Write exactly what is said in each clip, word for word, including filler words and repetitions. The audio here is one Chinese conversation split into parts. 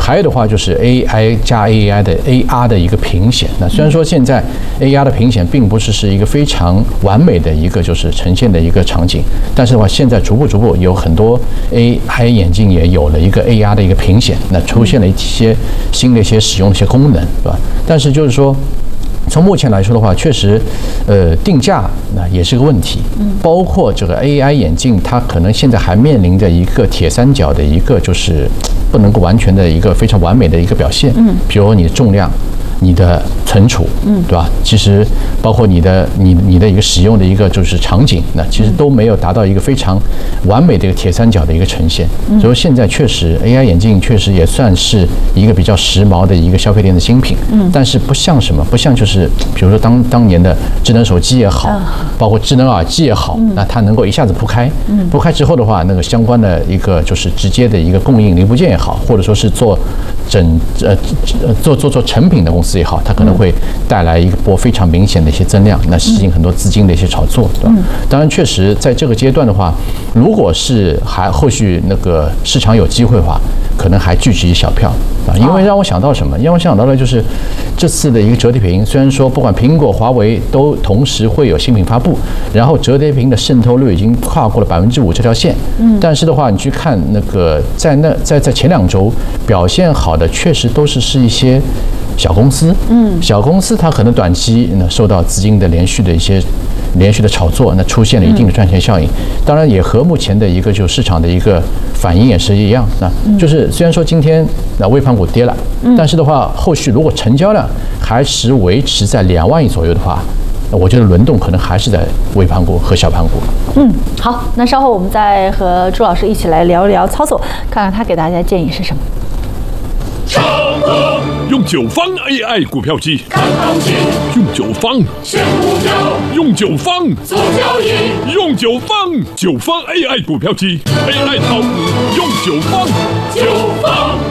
还有的话就是 A I 加 A I 的 A R 的一个屏显。那虽然说现在 A R 的屏显并不是是一个非常完美的一个就是呈现的一个场景，但是的话，现在逐步逐步有很多 A I 眼镜也有了一个 A R 的一个屏显，那出现了一些新的一些使用的一些功能，对吧？但是就是说，从目前来说的话，确实，呃，定价那也是个问题。嗯，包括这个 A I 眼镜，它可能现在还面临着一个铁三角的一个就是不能够完全的一个非常完美的一个表现。嗯，比如你的重量。你的存储，嗯，对吧？其实包括你的你你的一个使用的一个就是场景，那其实都没有达到一个非常完美的一个铁三角的一个呈现。嗯、所以现在确实 A I 眼镜确实也算是一个比较时髦的一个消费电子新品，嗯，但是不像什么，不像就是比如说当当年的智能手机也好，嗯、包括智能耳机也好，嗯、那它能够一下子铺开，嗯，铺开之后的话，那个相关的一个就是直接的一个供应零部件也好，或者说是做整呃做做做成品的公司也好，它可能会带来一波非常明显的一些增量，那吸引很多资金的一些炒作，对吧？当然，确实在这个阶段的话，如果是还后续那个市场有机会的话，可能还聚集小票啊，因为让我想到什么？让我想到了就是这次的一个折叠屏，虽然说不管苹果、华为都同时会有新品发布，然后折叠屏的渗透率已经跨过了百分之五这条线，嗯，但是的话，你去看那个在那在在前两周表现好的，确实都是是一些小公司，嗯，小公司它可能短期呢受到资金的连续的一些连续的炒作，那出现了一定的赚钱效应。当然也和目前的一个就市场的一个反应也是一样，那就是虽然说今天那微盘股跌了，但是的话，后续如果成交量还是维持在两万亿左右的话，我觉得轮动可能还是在微盘股和小盘股。 嗯，好，那稍后我们再和朱老师一起来聊一聊操作，看看他给大家建议是什么。 用九方 A I 股票机看行情， 用九方选股票， 用九方做交易， 用九方九方 A I 股票机 A I 炒股用九方九方。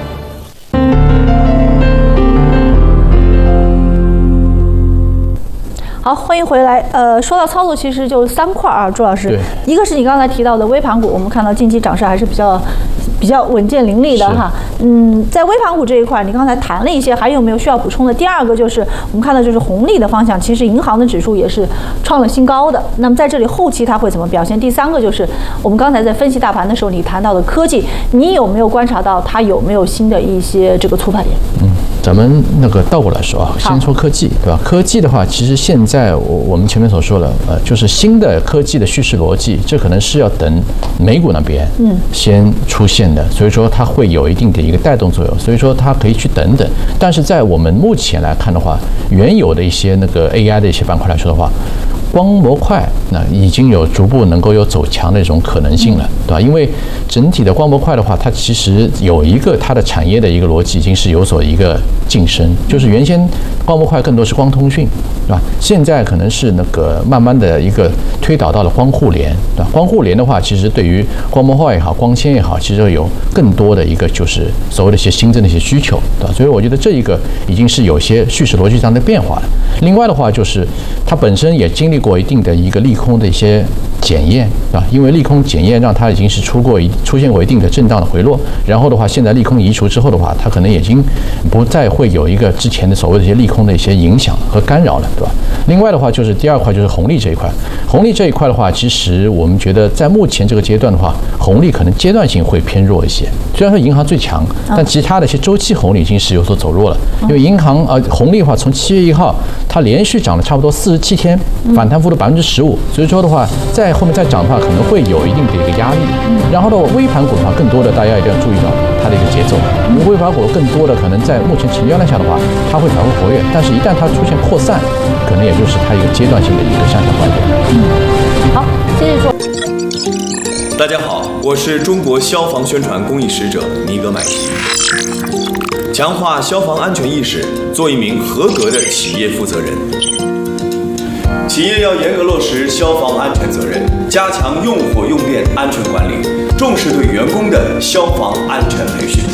好，欢迎回来。呃，说到操作，其实就三块啊，朱老师。 对。 一个是你刚才提到的微盘股，我们看到近期涨势还是比较比较稳健凌厉的哈。嗯，在微盘股这一块，你刚才谈了一些，还有没有需要补充的？第二个就是我们看到就是红利的方向，其实银行的指数也是创了新高的。那么在这里后期它会怎么表现？第三个就是我们刚才在分析大盘的时候，你谈到的科技，你有没有观察到它有没有新的一些这个突破点？ 嗯。咱们那个倒过来说啊，先说科技，对吧？科技的话，其实现在我我们前面所说了，呃，就是新的科技的叙事逻辑，这可能是要等美股那边嗯先出现的，所以说它会有一定的一个带动作用，所以说它可以去等等。但是在我们目前来看的话，原有的一些那个 A I 的一些板块来说的话，光模块那已经有逐步能够有走强的一种可能性了，对吧？因为整体的光模块的话，它其实有一个它的产业的一个逻辑已经是有所一个晋升，就是原先光模块更多是光通讯，对吧？现在可能是那个慢慢的一个推导到了光互联，对吧？光互联的话，其实对于光模块也好，光纤也好，其实有更多的一个就是所谓的一些新增的一些需求，对吧？所以我觉得这一个已经是有些叙事逻辑上的变化了。另外的话，就是它本身也经历过一定的一个利空的一些检验，啊，因为利空检验让它已经是出过一出现过一定的震荡的回落，然后的话，现在利空移除之后的话，它可能已经不再会有一个之前的所谓的一些利空的一些影响和干扰了，对吧？另外的话，就是第二块就是红利这一块，红利这一块的话，其实我们觉得在目前这个阶段的话，红利可能阶段性会偏弱一些。虽然说银行最强，但其他的一些周期红利已经是有所走弱了，因为银行呃红利的话，从七月一号它连续涨了差不多四十七天，反弹幅度百分之十五，所以说的话，在后面再涨的话，可能会有一定的一个压力。然后呢，微盘股的话，更多的大家一定要注意到它的一个节奏，因为微盘股更多的可能在目前成交量下的话，它会反复活跃，但是一旦它出现扩散，可能也就是它一个阶段性的一个向下拐点。 嗯，好，谢谢说。 大家好，我是中国消防宣传公益使者尼格买提。强化消防安全意识，做一名合格的企业负责人。企业要严格落实消防安全责任，加强用火用电安全管理，重视对员工的消防安全培训，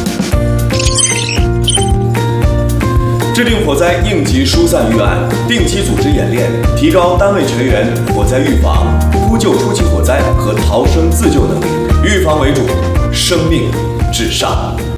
制定火灾应急疏散预案，定期组织演练，提高单位成员火灾预防、扑救初期火灾和逃生自救能力。预防为主，生命至上。